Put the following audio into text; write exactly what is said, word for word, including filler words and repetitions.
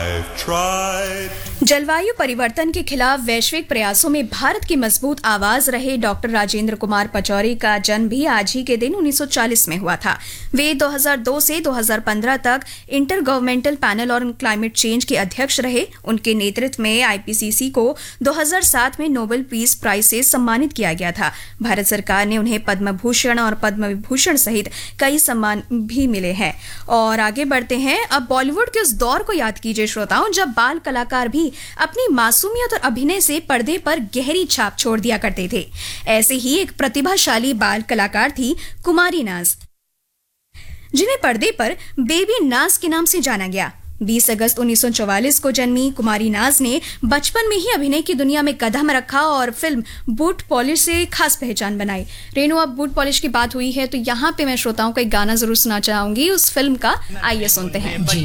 जलवायु परिवर्तन के खिलाफ वैश्विक प्रयासों में भारत की मजबूत आवाज रहे डॉक्टर राजेंद्र कुमार पचौरी का जन्म भी आज ही के दिन उन्नीस सौ चालीस में हुआ था। वे दो हज़ार दो से दो हज़ार पंद्रह तक inter governmental panel on climate change के अध्यक्ष रहे। उनके नेतृत्व में आईपीसीसी को दो हज़ार सात में नोबेल पीस प्राइज से सम्मानित किया गया था। भारत सरकार ने उन्हें पद्म भूषण और पद्म विभूषण सहित कई सम्मान भी मिले हैं। और आगे बढ़ते हैं, अब बॉलीवुड के उस दौर को याद कीजिए श्रोताओं, जब बाल कलाकार भी अपनी मासूमियत और अभिनय से पर्दे पर गहरी छाप छोड़ दिया करते थे। ऐसे ही एक प्रतिभाशाली बाल कलाकार थी कुमारी नाज, जिन्हें पर्दे पर बेबी नाज के नाम से जाना गया। बीस अगस्त उन्नीस सौ चौवालीस को जन्मी कुमारी नाज ने बचपन में ही अभिनय की दुनिया में कदम रखा और फिल्म बूट पॉलिश से खास पहचान बनाई। रेनू, अब बूट पॉलिश की बात हुई है तो यहाँ पे मैं श्रोताओं को एक गाना जरूर सुना चाहूंगी उस फिल्म का। आइए सुनते हैं।